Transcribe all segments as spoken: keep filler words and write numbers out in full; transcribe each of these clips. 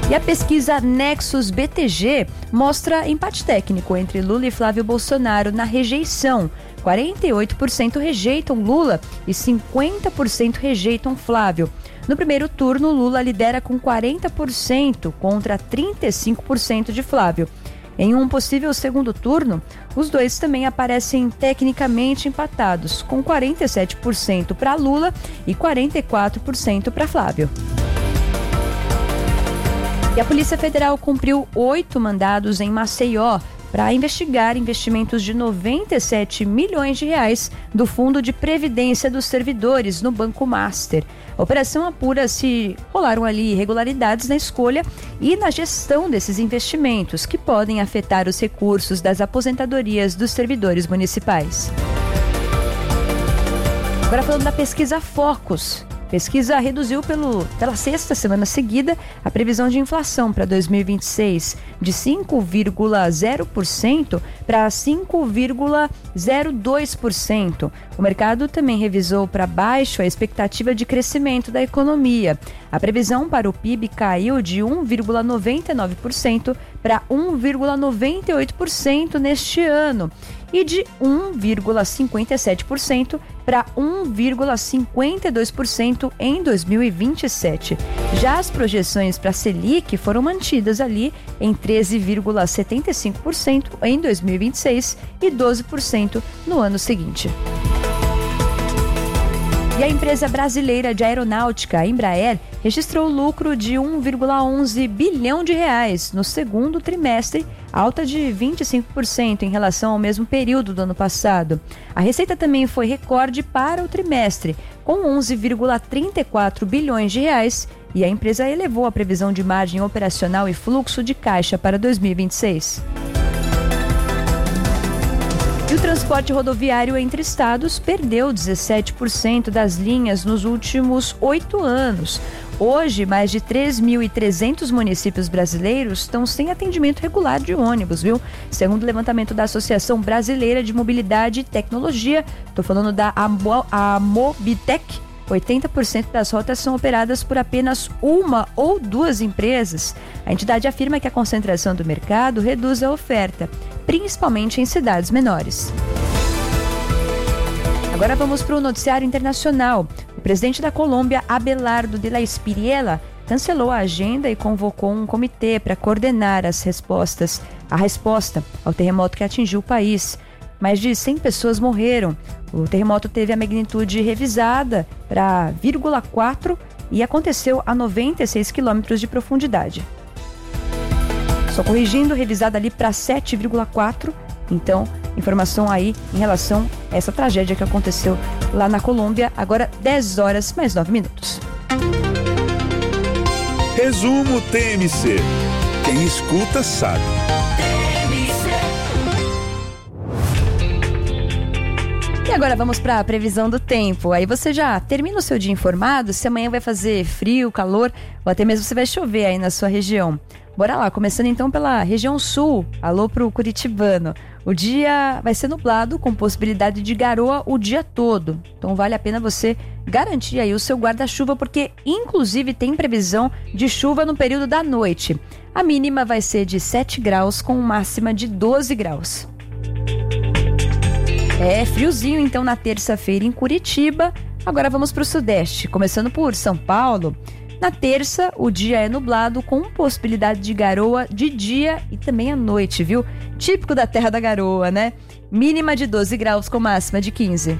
E a pesquisa Nexus B T G mostra empate técnico entre Lula e Flávio Bolsonaro na rejeição. quarenta e oito por cento rejeitam Lula e cinquenta por cento rejeitam Flávio. No primeiro turno, Lula lidera com quarenta por cento contra trinta e cinco por cento de Flávio. Em um possível segundo turno, os dois também aparecem tecnicamente empatados, com quarenta e sete por cento para Lula e quarenta e quatro por cento para Flávio. E a Polícia Federal cumpriu oito mandados em Maceió para investigar investimentos de noventa e sete milhões de reais do Fundo de Previdência dos Servidores no Banco Master. A operação apura se rolaram ali irregularidades na escolha e na gestão desses investimentos, que podem afetar os recursos das aposentadorias dos servidores municipais. Agora falando da pesquisa Focus. A pesquisa reduziu pelo, pela sexta semana seguida a previsão de inflação para dois mil e vinte e seis de cinco vírgula zero por cento para cinco vírgula zero dois por cento. O mercado também revisou para baixo a expectativa de crescimento da economia. A previsão para o P I B caiu de um vírgula noventa e nove por cento para um vírgula noventa e oito por cento neste ano e de um vírgula cinquenta e sete por cento para um vírgula cinquenta e dois por cento em dois mil e vinte e sete. Já as projeções para a Selic foram mantidas ali em treze vírgula setenta e cinco por cento em dois mil e vinte e seis e doze por cento no ano seguinte. E a empresa brasileira de aeronáutica, a Embraer, registrou lucro de um vírgula onze bilhão de reais no segundo trimestre, alta de vinte e cinco por cento em relação ao mesmo período do ano passado. A receita também foi recorde para o trimestre, com onze vírgula trinta e quatro bilhões de reais, e a empresa elevou a previsão de margem operacional e fluxo de caixa para dois mil e vinte e seis. E o transporte rodoviário entre estados perdeu dezessete por cento das linhas nos últimos oito anos. Hoje, mais de três mil e trezentos municípios brasileiros estão sem atendimento regular de ônibus, viu? Segundo o levantamento da Associação Brasileira de Mobilidade e Tecnologia, estou falando da Amobitec, oitenta por cento das rotas são operadas por apenas uma ou duas empresas. A entidade afirma que a concentração do mercado reduz a oferta, principalmente em cidades menores. Agora vamos para o noticiário internacional. O presidente da Colômbia, Abelardo de la Espriella, cancelou a agenda e convocou um comitê para coordenar as respostas, a resposta ao terremoto que atingiu o país. Mais de cem pessoas morreram. O terremoto teve a magnitude revisada para vírgula quatro e aconteceu a noventa e seis quilômetros de profundidade. Só corrigindo, revisada ali para sete vírgula quatro. Então, informação aí em relação a essa tragédia que aconteceu lá na Colômbia. Agora, dez horas mais nove minutos. Resumo T M C. Quem escuta sabe. E agora vamos para a previsão do tempo. Aí você já termina o seu dia informado se amanhã vai fazer frio, calor ou até mesmo se vai chover aí na sua região. Bora lá, começando então pela região sul. Alô pro curitibano. O dia vai ser nublado com possibilidade de garoa o dia todo. Então vale a pena você garantir aí o seu guarda-chuva, porque inclusive tem previsão de chuva no período da noite. A mínima vai ser de sete graus com máxima de doze graus. É friozinho então na terça-feira em Curitiba. Agora vamos para o sudeste, começando por São Paulo. Na terça, o dia é nublado com possibilidade de garoa de dia e também à noite, viu? Típico da terra da garoa, né? Mínima de doze graus com máxima de quinze.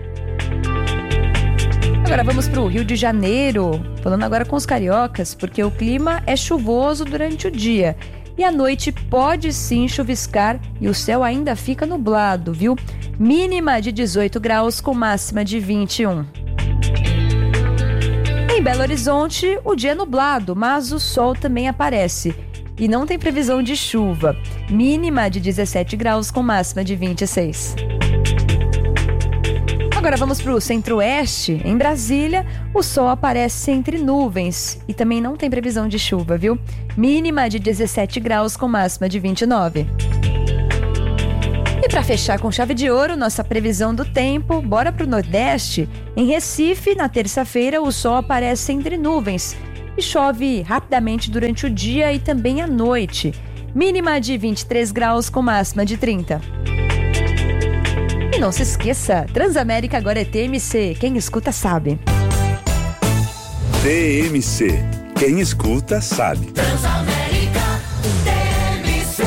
Agora vamos para o Rio de Janeiro, falando agora com os cariocas, porque o clima é chuvoso durante o dia. E à noite pode sim chuviscar e o céu ainda fica nublado, viu? Mínima de dezoito graus com máxima de vinte e um. Em Belo Horizonte, o dia é nublado, mas o sol também aparece. E não tem previsão de chuva. Mínima de dezessete graus com máxima de vinte e seis. Agora vamos para o centro-oeste. Em Brasília, o sol aparece entre nuvens e também não tem previsão de chuva, viu? Mínima de dezessete graus com máxima de vinte e nove. E para fechar com chave de ouro, nossa previsão do tempo, bora para o Nordeste. Em Recife, na terça-feira, o sol aparece entre nuvens e chove rapidamente durante o dia e também à noite. Mínima de vinte e três graus com máxima de trinta. E não se esqueça, Transamérica agora é T M C, quem escuta sabe. T M C, quem escuta sabe. Transamérica, T M C.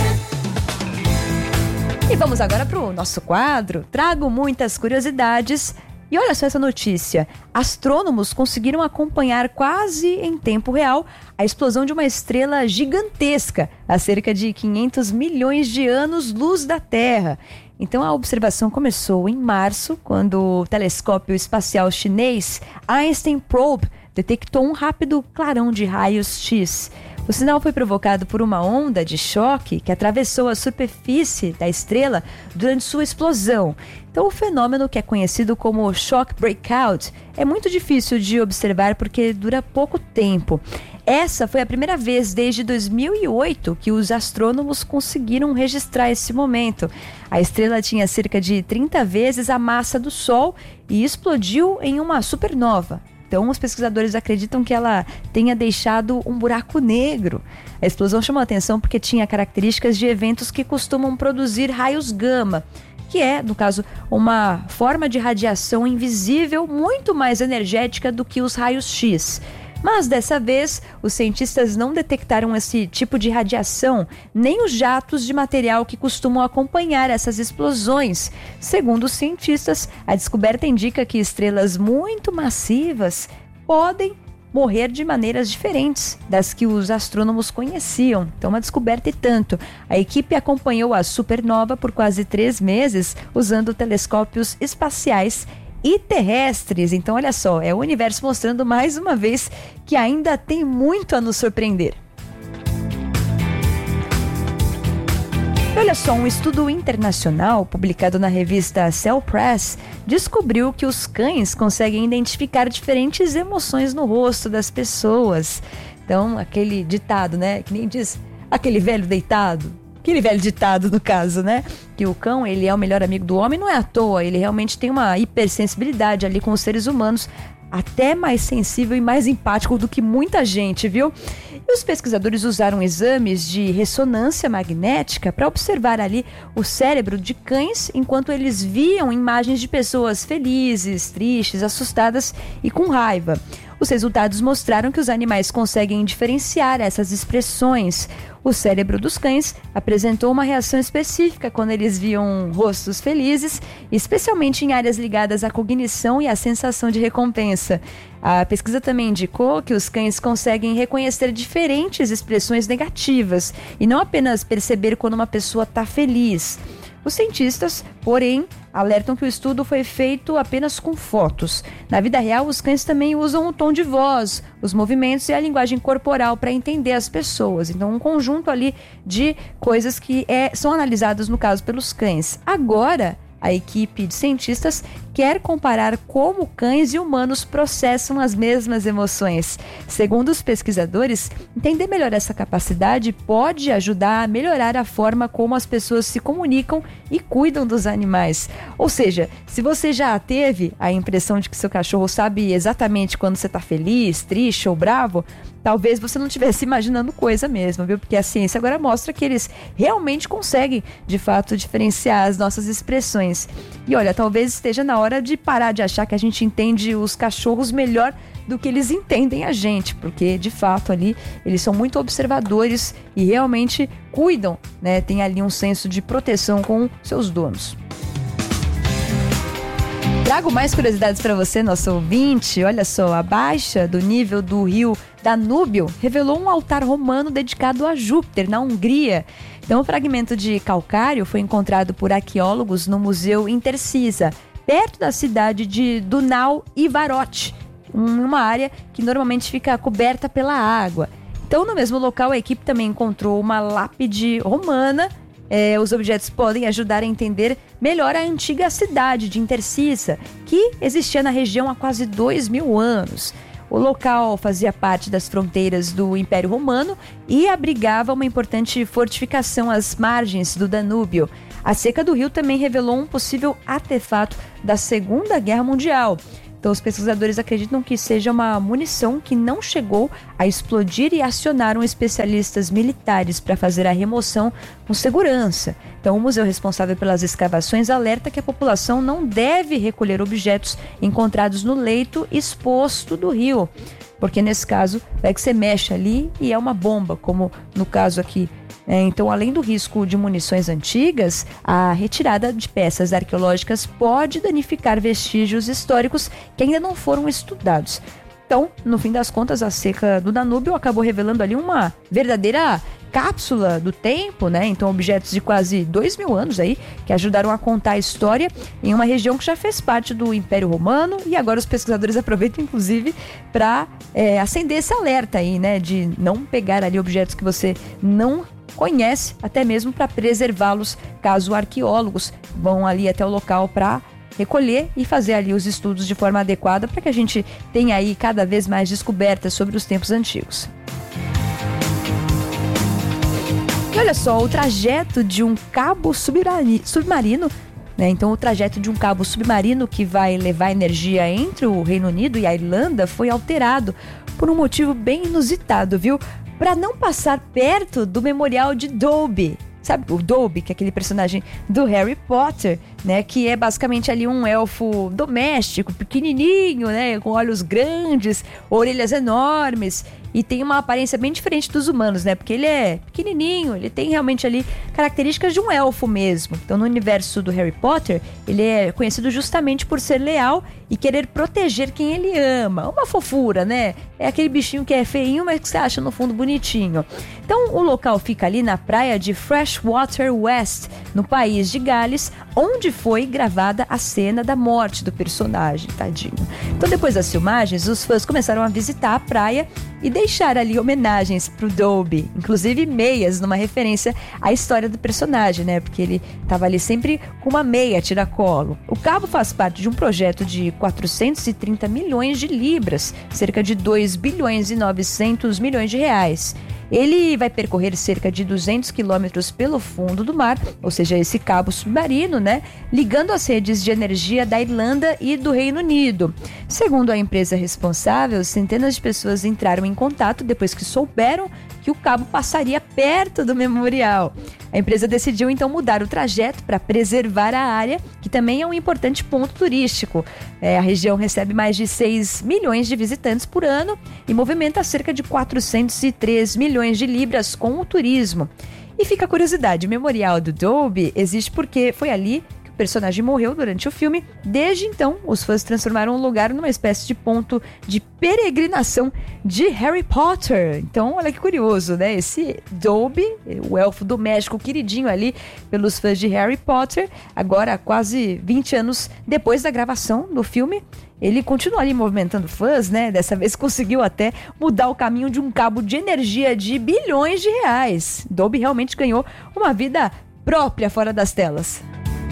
E vamos agora para o nosso quadro. Trago muitas curiosidades. E olha só essa notícia. Astrônomos conseguiram acompanhar quase em tempo real a explosão de uma estrela gigantesca a cerca de quinhentos milhões de anos-luz da Terra. Então a observação começou em março, quando o telescópio espacial chinês Einstein Probe detectou um rápido clarão de raios X. O sinal foi provocado por uma onda de choque que atravessou a superfície da estrela durante sua explosão. Então, o fenômeno, que é conhecido como shock breakout, é muito difícil de observar porque dura pouco tempo. Essa foi a primeira vez desde dois mil e oito que os astrônomos conseguiram registrar esse momento. A estrela tinha cerca de trinta vezes a massa do Sol e explodiu em uma supernova. Então, os pesquisadores acreditam que ela tenha deixado um buraco negro. A explosão chamou a atenção porque tinha características de eventos que costumam produzir raios gama, que é, no caso, uma forma de radiação invisível muito mais energética do que os raios X. Mas dessa vez, os cientistas não detectaram esse tipo de radiação, nem os jatos de material que costumam acompanhar essas explosões. Segundo os cientistas, a descoberta indica que estrelas muito massivas podem morrer de maneiras diferentes das que os astrônomos conheciam. Então, uma descoberta e tanto. A equipe acompanhou a supernova por quase três meses, usando telescópios espaciais e terrestres. Então, olha só, é o universo mostrando mais uma vez que ainda tem muito a nos surpreender. Olha só, um estudo internacional publicado na revista Cell Press descobriu que os cães conseguem identificar diferentes emoções no rosto das pessoas. Então, aquele ditado, né, que nem diz, aquele velho deitado. Aquele velho ditado, no caso, né? Que o cão, ele é o melhor amigo do homem, não é à toa. Ele realmente tem uma hipersensibilidade ali com os seres humanos, até mais sensível e mais empático do que muita gente, viu? E os pesquisadores usaram exames de ressonância magnética para observar ali o cérebro de cães enquanto eles viam imagens de pessoas felizes, tristes, assustadas e com raiva. Os resultados mostraram que os animais conseguem diferenciar essas expressões. O cérebro dos cães apresentou uma reação específica quando eles viam rostos felizes, especialmente em áreas ligadas à cognição e à sensação de recompensa. A pesquisa também indicou que os cães conseguem reconhecer diferentes expressões negativas e não apenas perceber quando uma pessoa está feliz. Os cientistas, porém, alertam que o estudo foi feito apenas com fotos. Na vida real, os cães também usam o tom de voz, os movimentos e a linguagem corporal para entender as pessoas. Então, um conjunto ali de coisas que é, são analisadas, no caso, pelos cães. Agora, a equipe de cientistas quer comparar como cães e humanos processam as mesmas emoções. Segundo os pesquisadores, entender melhor essa capacidade pode ajudar a melhorar a forma como as pessoas se comunicam e cuidam dos animais. Ou seja, se você já teve a impressão de que seu cachorro sabe exatamente quando você está feliz, triste ou bravo, talvez você não estivesse imaginando coisa mesmo, viu? Porque a ciência agora mostra que eles realmente conseguem, de fato, diferenciar as nossas expressões. E olha, talvez esteja na hora de parar de achar que a gente entende os cachorros melhor do que eles entendem a gente, porque, de fato, ali, eles são muito observadores e realmente cuidam, né? Tem ali um senso de proteção com seus donos. Trago mais curiosidades para você, nosso ouvinte. Olha só, a baixa do nível do rio Danúbio revelou um altar romano dedicado a Júpiter, na Hungria. Então, o fragmento de calcário foi encontrado por arqueólogos no Museu Intercisa, perto da cidade de Dunau e Varote, uma área que normalmente fica coberta pela água. Então, no mesmo local, a equipe também encontrou uma lápide romana. É, os objetos podem ajudar a entender melhor a antiga cidade de Intercisa, que existia na região há quase dois mil anos. O local fazia parte das fronteiras do Império Romano e abrigava uma importante fortificação às margens do Danúbio. A seca do rio também revelou um possível artefato da Segunda Guerra Mundial. Então os pesquisadores acreditam que seja uma munição que não chegou a explodir e acionaram especialistas militares para fazer a remoção com segurança. Então o museu responsável pelas escavações alerta que a população não deve recolher objetos encontrados no leito exposto do rio, porque nesse caso é que você mexe ali e é uma bomba, como no caso aqui. É, então, além do risco de munições antigas, a retirada de peças arqueológicas pode danificar vestígios históricos que ainda não foram estudados. Então, no fim das contas, a seca do Danúbio acabou revelando ali uma verdadeira cápsula do tempo, né? Então, objetos de quase dois mil anos aí, que ajudaram a contar a história em uma região que já fez parte do Império Romano, e agora os pesquisadores aproveitam, inclusive, para é, acender esse alerta aí, né? De não pegar ali objetos que você não conhece, até mesmo para preservá-los, caso arqueólogos vão ali até o local para recolher e fazer ali os estudos de forma adequada para que a gente tenha aí cada vez mais descobertas sobre os tempos antigos. E olha só, o trajeto de um cabo submarino, né? Então o trajeto de um cabo submarino que vai levar energia entre o Reino Unido e a Irlanda foi alterado por um motivo bem inusitado, viu? Para não passar perto do memorial de Dobby. Sabe o Dobby, que é aquele personagem do Harry Potter, né? Que é basicamente ali um elfo doméstico, pequenininho, né? Com olhos grandes, orelhas enormes. E tem uma aparência bem diferente dos humanos, né? Porque ele é pequenininho, ele tem realmente ali características de um elfo mesmo. Então, no universo do Harry Potter, ele é conhecido justamente por ser leal e querer proteger quem ele ama. Uma fofura, né? É aquele bichinho que é feinho, mas que você acha no fundo bonitinho. Então, o local fica ali na praia de Freshwater West, no país de Gales, onde foi gravada a cena da morte do personagem, tadinho. Então, depois das filmagens, os fãs começaram a visitar a praia e deixar ali homenagens pro Dobby, inclusive meias, numa referência à história do personagem, né? Porque ele tava ali sempre com uma meia tiracolo. O cabo faz parte de um projeto de quatrocentos e trinta milhões de libras, cerca de dois bilhões e novecentos milhões de reais. Ele vai percorrer cerca de duzentos quilômetros pelo fundo do mar, ou seja, esse cabo submarino, né? Ligando as redes de energia da Irlanda e do Reino Unido. Segundo a empresa responsável, centenas de pessoas entraram em contato depois que souberam que o cabo passaria perto do memorial. A empresa decidiu então mudar o trajeto para preservar a área, que também é um importante ponto turístico. É, a região recebe mais de seis milhões de visitantes por ano e movimenta cerca de quatrocentos e três milhões de libras com o turismo. E fica a curiosidade, o memorial do Dobby existe porque foi ali que o personagem morreu durante o filme. Desde então, os fãs transformaram o lugar numa espécie de ponto de peregrinação de Harry Potter. Então, olha que curioso, né? Esse Dobby, o elfo doméstico queridinho ali pelos fãs de Harry Potter, agora quase vinte anos depois da gravação do filme, ele continua ali movimentando fãs, né? Dessa vez conseguiu até mudar o caminho de um cabo de energia de bilhões de reais. Dobby realmente ganhou uma vida própria fora das telas.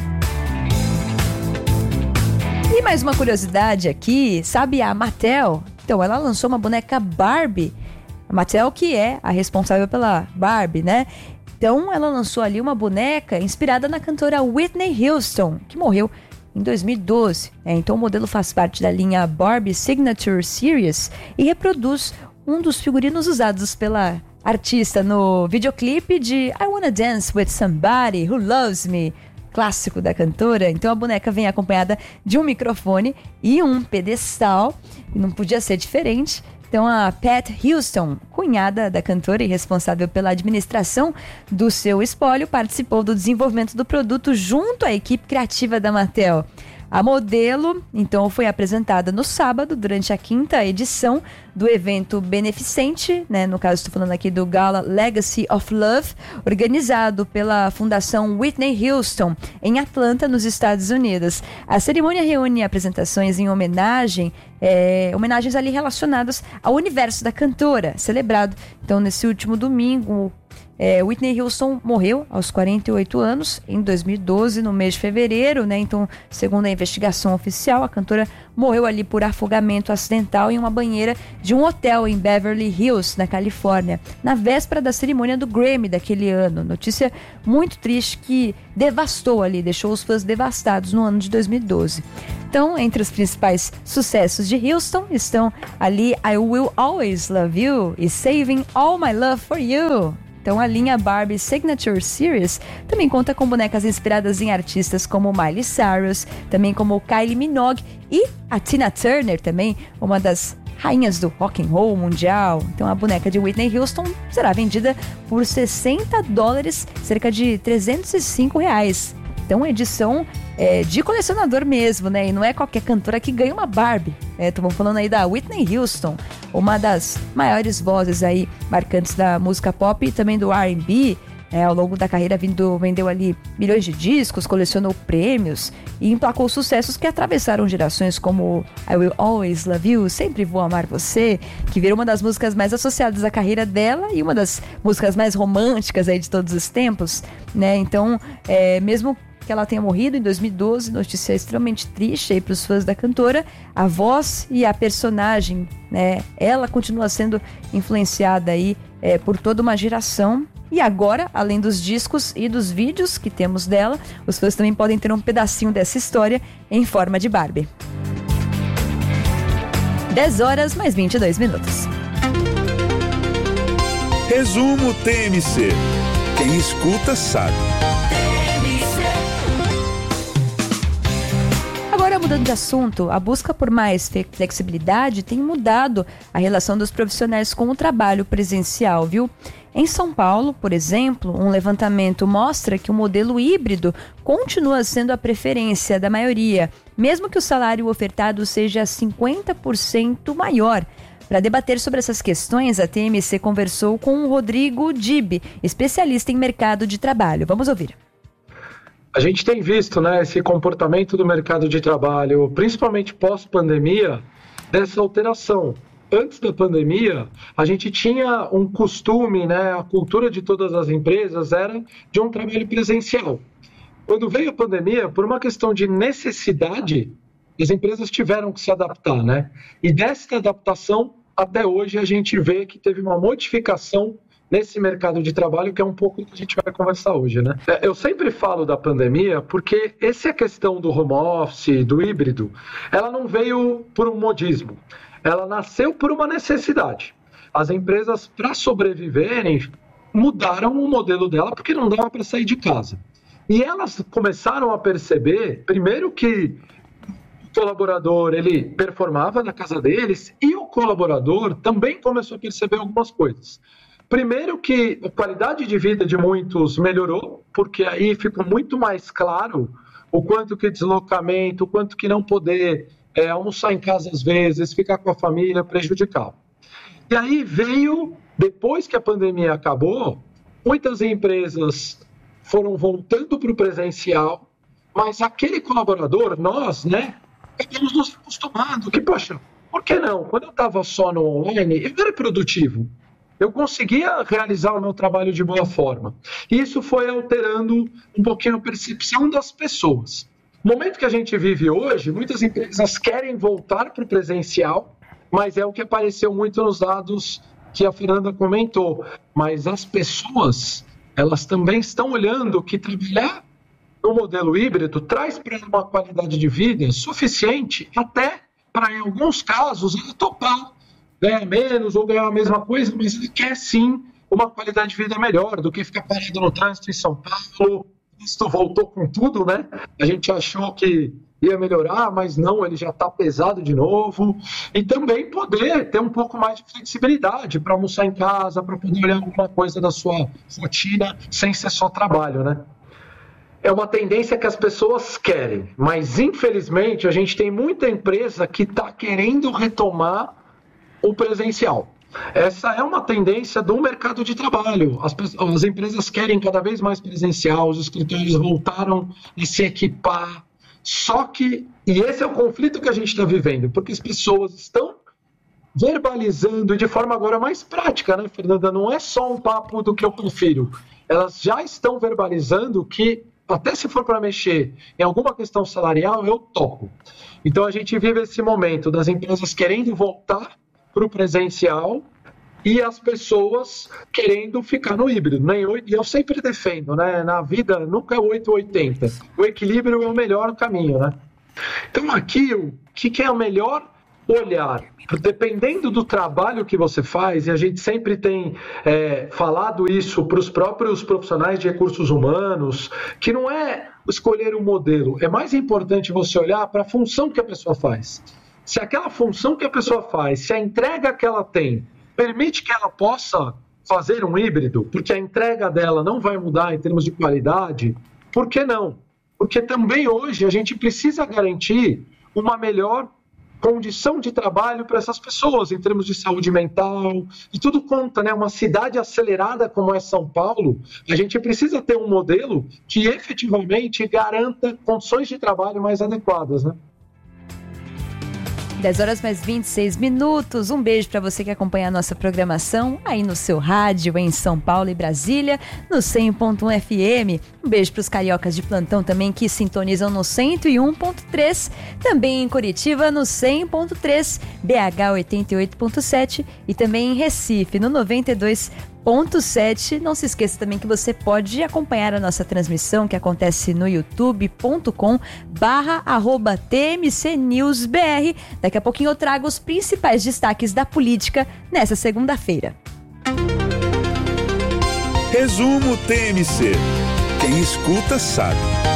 E mais uma curiosidade aqui, sabe a Mattel? Então, ela lançou uma boneca Barbie. A Mattel que é a responsável pela Barbie, né? Então, ela lançou ali uma boneca inspirada na cantora Whitney Houston, que morreu em dois mil e doze. É, então, o modelo faz parte da linha Barbie Signature Series e reproduz um dos figurinos usados pela artista no videoclipe de I Wanna Dance With Somebody Who Loves Me, clássico da cantora. Então a boneca vem acompanhada de um microfone e um pedestal, e não podia ser diferente. Então a Pat Houston, cunhada da cantora e responsável pela administração do seu espólio, participou do desenvolvimento do produto junto à equipe criativa da Mattel. A modelo, então, foi apresentada no sábado, durante a quinta edição do evento beneficente, né? No caso, estou falando aqui do Gala Legacy of Love, organizado pela Fundação Whitney Houston, em Atlanta, nos Estados Unidos. A cerimônia reúne apresentações em homenagem, é, homenagens ali relacionadas ao universo da cantora, celebrado, então, nesse último domingo. É, Whitney Houston morreu aos quarenta e oito anos, em dois mil e doze, no mês de fevereiro, né? Então, segundo a investigação oficial, a cantora morreu ali por afogamento acidental em uma banheira de de um hotel em Beverly Hills, na Califórnia, na véspera da cerimônia do Grammy daquele ano. Notícia muito triste que devastou ali, deixou os fãs devastados no ano de dois mil e doze. Então, entre os principais sucessos de Houston estão ali I Will Always Love You e Saving All My Love For You. Então, a linha Barbie Signature Series também conta com bonecas inspiradas em artistas como Miley Cyrus, também como Kylie Minogue e a Tina Turner também, uma das rainhas do rock and roll mundial. Então, a boneca de Whitney Houston será vendida por sessenta dólares, cerca de trezentos e cinco reais. Então, edição é, de colecionador mesmo, né? E não é qualquer cantora que ganha uma Barbie. Estamos é, falando aí da Whitney Houston, uma das maiores vozes aí marcantes da música pop e também do R and B. É, ao longo da carreira vindo, vendeu ali milhões de discos, colecionou prêmios e emplacou sucessos que atravessaram gerações como I Will Always Love You, Sempre Vou Amar Você, que virou uma das músicas mais associadas à carreira dela e uma das músicas mais românticas aí de todos os tempos, né? Então, é, mesmo que ela tenha morrido em dois mil e doze, notícia extremamente triste aí para os fãs da cantora, a voz e a personagem, né? Ela continua sendo influenciada aí é, por toda uma geração. E agora, além dos discos e dos vídeos que temos dela, os fãs também podem ter um pedacinho dessa história em forma de Barbie. dez horas mais vinte e dois minutos. Resumo T M C. Quem escuta sabe. Agora, mudando de assunto, a busca por mais flexibilidade tem mudado a relação dos profissionais com o trabalho presencial, viu? Em São Paulo, por exemplo, um levantamento mostra que o modelo híbrido continua sendo a preferência da maioria, mesmo que o salário ofertado seja cinquenta por cento maior. Para debater sobre essas questões, a T M C conversou com o Rodrigo Dib, especialista em mercado de trabalho. Vamos ouvir. A gente tem visto, né, esse comportamento do mercado de trabalho, principalmente pós-pandemia, dessa alteração. Antes da pandemia, a gente tinha um costume, né, a cultura de todas as empresas era de um trabalho presencial. Quando veio a pandemia, por uma questão de necessidade, as empresas tiveram que se adaptar, né? E dessa adaptação, até hoje, a gente vê que teve uma modificação nesse mercado de trabalho, que é um pouco o que a gente vai conversar hoje, né? Eu sempre falo da pandemia porque essa questão do home office, do híbrido, ela não veio por um modismo. Ela nasceu por uma necessidade. As empresas, para sobreviverem, mudaram o modelo dela porque não dava para sair de casa. E elas começaram a perceber, primeiro, que o colaborador ele performava na casa deles e o colaborador também começou a perceber algumas coisas. Primeiro que a qualidade de vida de muitos melhorou, porque aí ficou muito mais claro o quanto que deslocamento, o quanto que não poder é, almoçar em casa às vezes, ficar com a família, prejudicava. E aí veio, depois que a pandemia acabou, muitas empresas foram voltando para o presencial, mas aquele colaborador, nós, né, acabamos nos acostumando, que, poxa, por que não? Quando eu estava só no online, eu era produtivo. Eu conseguia realizar o meu trabalho de boa forma. E isso foi alterando um pouquinho a percepção das pessoas. No momento que a gente vive hoje, muitas empresas querem voltar para o presencial, mas é o que apareceu muito nos dados que a Fernanda comentou. Mas as pessoas, elas também estão olhando que trabalhar no modelo híbrido traz para ela uma qualidade de vida suficiente até para, em alguns casos, ela topar ganhar menos ou ganhar a mesma coisa, mas ele quer sim uma qualidade de vida melhor do que ficar parado no trânsito em São Paulo. Isso voltou com tudo, né? A gente achou que ia melhorar, mas não, ele já está pesado de novo. E também poder ter um pouco mais de flexibilidade para almoçar em casa, para poder olhar alguma coisa da sua rotina sem ser só trabalho, né? É uma tendência que as pessoas querem, mas infelizmente a gente tem muita empresa que está querendo retomar o presencial. Essa é uma tendência do mercado de trabalho. As, as empresas querem cada vez mais presencial, os escritórios voltaram a se equipar. Só que, e esse é o conflito que a gente está vivendo, porque as pessoas estão verbalizando de forma agora mais prática, né, Fernanda? Não é só um papo do que eu prefiro. Elas já estão verbalizando que, até se for para mexer em alguma questão salarial, eu topo. Então a gente vive esse momento das empresas querendo voltar para o presencial e as pessoas querendo ficar no híbrido, né? E eu sempre defendo, né? Na vida nunca é oito ou oitenta. O equilíbrio é o melhor caminho, né? Então aqui, o que é o melhor olhar? Dependendo do trabalho que você faz, e a gente sempre tem é, falado isso para os próprios profissionais de recursos humanos, que não é escolher um modelo, é mais importante você olhar para a função que a pessoa faz. Se aquela função que a pessoa faz, se a entrega que ela tem, permite que ela possa fazer um híbrido, porque a entrega dela não vai mudar em termos de qualidade, por que não? Porque também hoje a gente precisa garantir uma melhor condição de trabalho para essas pessoas, em termos de saúde mental, e tudo conta, né? Uma cidade acelerada como é São Paulo, a gente precisa ter um modelo que efetivamente garanta condições de trabalho mais adequadas, né? dez horas mais vinte e seis minutos. Um beijo para você que acompanha a nossa programação aí no seu rádio em São Paulo e Brasília, no cem ponto um F M. Um beijo para os cariocas de plantão também que sintonizam no cento e um ponto três, também em Curitiba no cem ponto três, B H oitenta e oito ponto sete e também em Recife no noventa e dois ponto sete. Não se esqueça também que você pode acompanhar a nossa transmissão que acontece no youtube ponto com barra arroba T M C News B R. Daqui a pouquinho eu trago os principais destaques da política nessa segunda-feira. Resumo T M C. Quem escuta sabe.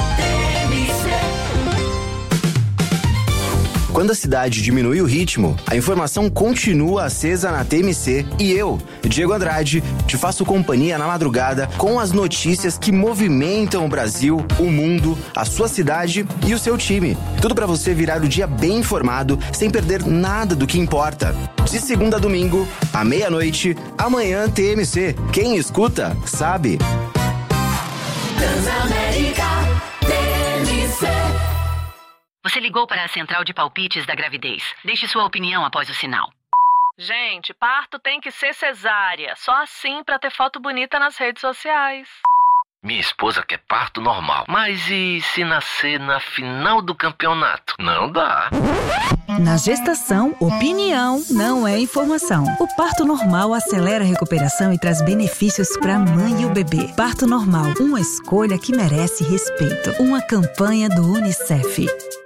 Quando a cidade diminui o ritmo, a informação continua acesa na T M C e eu, Diego Andrade, te faço companhia na madrugada com as notícias que movimentam o Brasil, o mundo, a sua cidade e o seu time. Tudo para você virar o dia bem informado, sem perder nada do que importa. De segunda a domingo, à meia-noite, amanhã T M C. Quem escuta, sabe. Transamérica T M C. Você ligou para a central de palpites da gravidez. Deixe sua opinião após o sinal. Gente, parto tem que ser cesárea. Só assim pra ter foto bonita nas redes sociais. Minha esposa quer parto normal. Mas e se nascer na final do campeonato? Não dá. Na gestação, opinião não é informação. O parto normal acelera a recuperação e traz benefícios para a mãe e o bebê. Parto normal, uma escolha que merece respeito. Uma campanha do UNICEF.